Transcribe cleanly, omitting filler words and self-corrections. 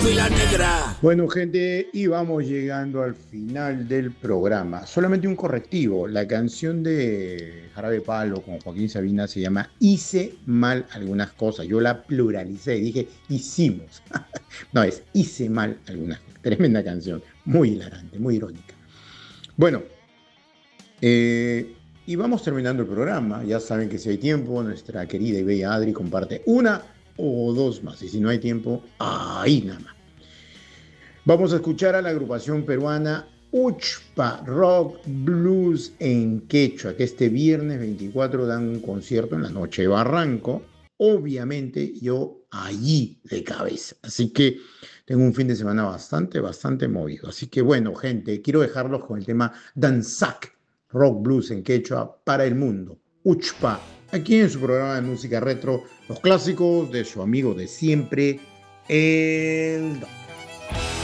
y la negra. Bueno, gente, y vamos llegando al final del programa. Solamente un correctivo. La canción de Jarabe Palo con Joaquín Sabina se llama Hice mal algunas cosas. Yo la pluralicé y dije hicimos. No, es Hice mal algunas cosas. Tremenda canción. Muy hilarante, muy irónica. Bueno, y vamos terminando el programa. Ya saben que si hay tiempo, nuestra querida y bella Adri comparte una o dos más. Y si no hay tiempo, ahí nada más. Vamos a escuchar a la agrupación peruana Uchpa Rock Blues en Quechua, que este viernes 24 dan un concierto en la noche de Barranco. Obviamente yo allí de cabeza. Así que tengo un fin de semana bastante movido. Así que bueno, gente, quiero dejarlos con el tema Danzak Rock Blues en Quechua para el mundo. Uchpa, aquí en su programa de música retro, los clásicos de su amigo de siempre, el Don.